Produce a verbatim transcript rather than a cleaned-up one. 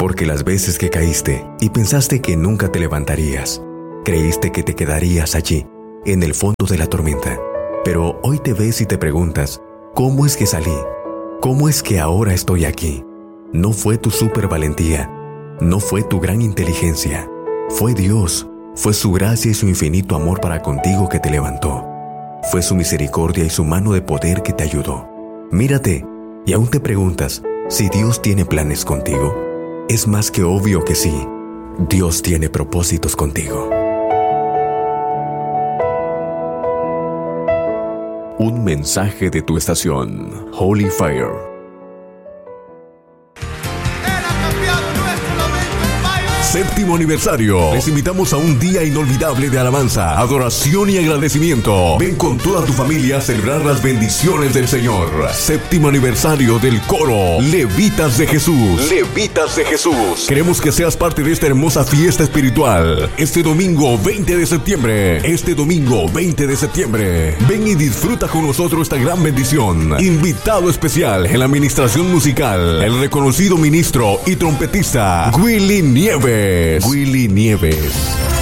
Porque las veces que caíste y pensaste que nunca te levantarías, creíste que te quedarías allí, en el fondo de la tormenta. Pero hoy te ves y te preguntas, ¿cómo es que salí? ¿Cómo es que ahora estoy aquí? No fue tu supervalentía, no fue tu gran inteligencia, fue Dios, fue su gracia y su infinito amor para contigo que te levantó. Fue su misericordia y su mano de poder que te ayudó. Mírate, y aún te preguntas si Dios tiene planes contigo. Es más que obvio que sí, Dios tiene propósitos contigo. Un mensaje de tu estación, Holy Fire. Séptimo aniversario. Les invitamos a un día inolvidable de alabanza, adoración y agradecimiento. Ven con toda tu familia a celebrar las bendiciones del Señor. Séptimo aniversario del coro Levitas de Jesús. Levitas de Jesús. Queremos que seas parte de esta hermosa fiesta espiritual. Este domingo veinte de septiembre. Este domingo veinte de septiembre. Ven y disfruta con nosotros esta gran bendición. Invitado especial en la administración musical, el reconocido ministro y trompetista Willy Nieves. Willy Nieves.